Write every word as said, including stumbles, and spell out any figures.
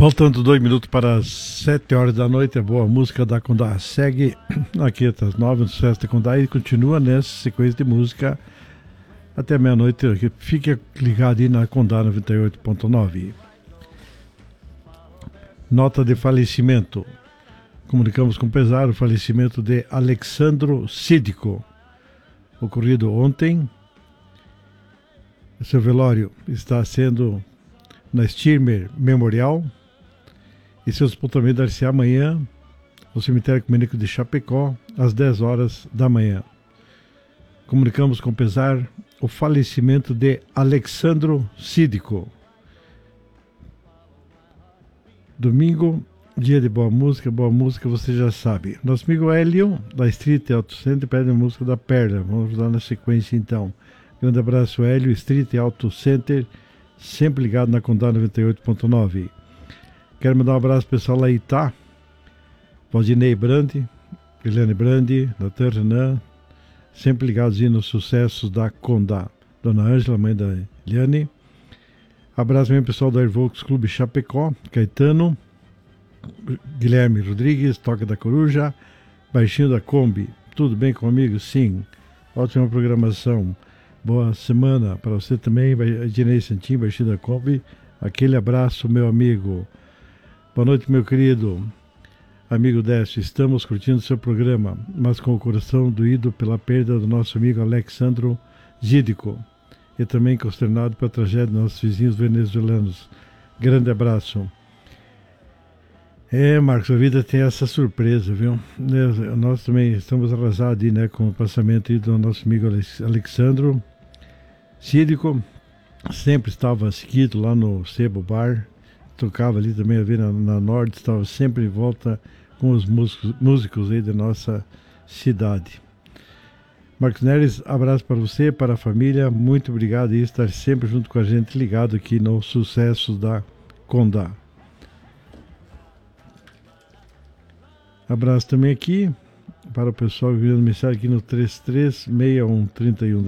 Faltando dois minutos para as sete horas da noite, a boa música da Condá segue aqui até as nove no sucesso da Condá e continua nessa sequência de música até meia-noite. Fique ligado aí na Condá noventa e oito ponto nove. Nota de falecimento. Comunicamos com pesar o falecimento de Alexandro Sídico, ocorrido ontem. O seu velório está sendo na Stirmer Memorial e seu sepultamento dar-se amanhã no Cemitério Ecumênico de Chapecó, às dez horas da manhã. Comunicamos com pesar o falecimento de Alexandro Sídico. Domingo, dia de boa música, boa música você já sabe. Nosso amigo Hélio, da Street Auto Center, pede a música da Perla. Vamos lá na sequência então. Grande abraço, Hélio, Street Auto Center, sempre ligado na Condá noventa e oito ponto nove. Quero mandar um abraço pessoal lá em Itá, Valdinei Brandi, Eliane Brandi, doutor Renan, sempre ligados aí nos sucessos da Condá. Dona Ângela, mãe da Eliane. Abraço também pessoal do Airvox Clube Chapecó, Caetano, Guilherme Rodrigues, Toca da Coruja, Baixinho da Kombi. Tudo bem comigo? Sim. Ótima programação. Boa semana para você também, Ednei Santinho, Baixinho da Kombi. Aquele abraço, meu amigo. Boa noite, meu querido amigo Décio. Estamos curtindo seu programa, mas com o coração doído pela perda do nosso amigo Alexandro Sídico e também consternado pela tragédia dos nossos vizinhos venezuelanos. Grande abraço. É, Marcos, a vida tem essa surpresa, viu? Nós também estamos arrasados, né, com o passamento aí do nosso amigo Alexandro Sídico. Sempre estava seguido lá no Sebo Bar, tocava ali também ali na, na Norte, estava sempre em volta com os músicos, músicos aí da nossa cidade. Marcos Neres, abraço para você, para a família, muito obrigado por estar sempre junto com a gente, ligado aqui no sucesso da Condá. Abraço também aqui para o pessoal que veio no mensagem aqui no três três seis um três um